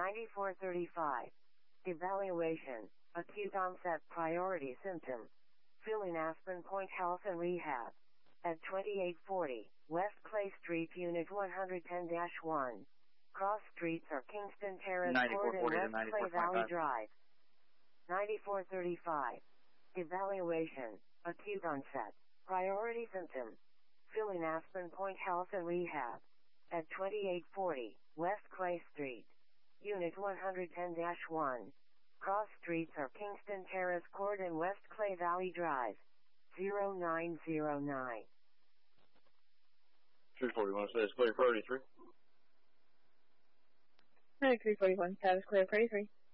9435. Evaluation. Acute onset priority symptom. Filling Aspen Point Health and Rehab. At 2840 West Clay Street, Unit 110-1. Cross streets are Kingston Terrace Court and West Clay Valley Drive. 9435. Evaluation. Acute onset. Priority symptom. Filling Aspen Point Health and Rehab. At 2840 West Clay Street. Unit 110-1. Cross streets are Kingston Terrace Court and West Clay Valley Drive. 0909. 341, status clear, priority 3. 9341, status clear, priority 3.